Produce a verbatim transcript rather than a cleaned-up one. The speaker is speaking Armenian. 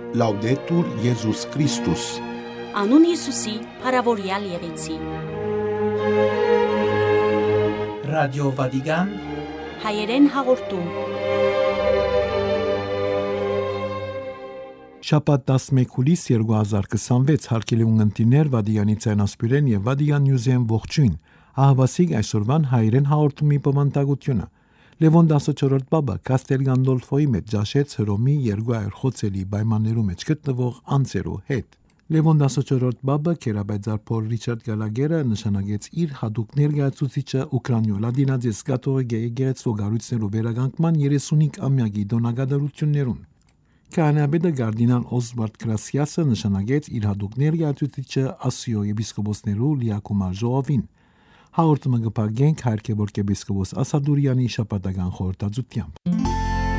Laudetur Iesus Christus. Անուն Հիսուսի, փառավորյալ եղեցի։ Ռադիո Վատիկան հայերեն հաղորդում։ Շաբաթ տասնմեկ հուլիս երկու հազար քսանվեց հարկելի ունգընտիներ Վատիկանի ցանասպիրեն եւ Վատիկան Նյուզեն ողջույն։ Ահավասիկ այսօրվան հայերեն հաղորդումի բովանդակությունը։ Լևոն տասնչորրորդ Պապը Կաստել Գանդոլֆոյի մեջ ճաշեց Հռոմի երկու հայ խոցելի պայմաններում մեջ գտնվող անձերու հետ։ Լևոն տասնչորրորդ Պապը Քերաբայձար Փոլ Ռիչարդ Գալագերը նշանակեց իր հատուկ ներկայացուցիչը Ուկրաինա դինադես կաթողիկ եկեղեցու գառույցներու վերականգնման երեսունհինգ-ամյակի դոնագադարություններուն։ Կանաբեդը Գարդինալ Օզվարդ Գրասիասը նշանակեց իր հատուկ ներկայացուցիչը Ասիո եպիսկոպոսներու լիակումար ժողովին։ Հաղորդումը կփակենք հայրկեվորք եպիսկոպոս Ասադուրյանի շաբաթական խորհրդածությամբ։